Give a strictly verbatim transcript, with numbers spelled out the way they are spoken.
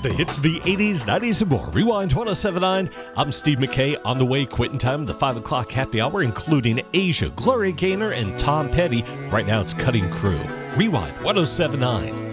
The hits of the eighties, nineties, and more. Rewind ten seventy-nine. I'm Steve McKay. On the way, quitting time, the five o'clock happy hour, including Asia, Gloria Gaynor, and Tom Petty. Right now, it's Cutting Crew. Rewind ten seventy-nine.